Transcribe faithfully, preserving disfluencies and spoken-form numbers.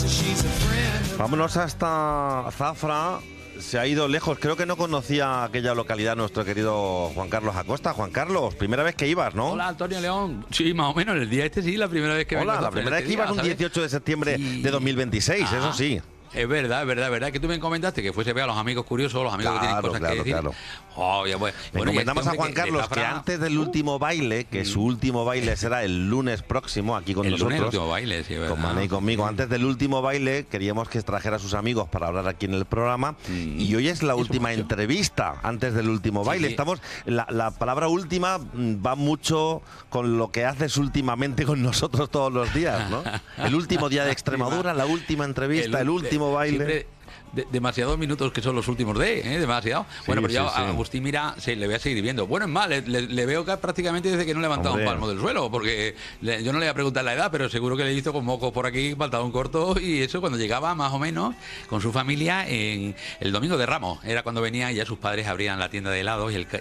Vámonos hasta Zafra. Se ha ido lejos. Creo que no conocía aquella localidad nuestro querido Juan Carlos Acosta. Juan Carlos, primera vez que ibas, ¿no? Hola, Antonio León. Sí, más o menos. El día este sí, la primera vez que Hola, vengo. la primera vez que ibas un dieciocho de septiembre Sí. de dos mil veintiséis, Ah. eso sí. Es verdad, es verdad, es verdad que tú me comentaste que fuese a ver a los amigos curiosos, los amigos Claro, que tienen cosas claro, que decir. claro. Oh, ya, pues, Le bueno, y comentamos este a Juan hombre que Carlos de que Zafra- antes del último baile, que su último baile será el lunes próximo aquí con el lunes, el nosotros, último baile, sí, es verdad. con Mané y conmigo. Antes del último baile queríamos que trajera a sus amigos para hablar aquí en el programa Mm. y hoy es la Eso última mucho. entrevista antes del último Sí, baile. sí. Estamos la, la palabra última mm, va mucho con lo que haces últimamente con nosotros todos los días, ¿no? El último día de Extremadura, la última entrevista, el, El- último de- baile. siempre de- demasiados minutos que son los últimos de, ¿eh? Demasiado. Bueno, pero sí, ya sí. a Agustín Mira se le voy a seguir viendo. Bueno, es más, le, le- le veo que prácticamente desde que no levantaba Hombre. un palmo del suelo, porque le- yo no le voy a preguntar la edad, pero seguro que le he visto con mocos por aquí, pantalón corto y eso cuando llegaba más o menos con su familia en el domingo de Ramos. Era cuando venía y ya sus padres abrían la tienda de helados y el, ca-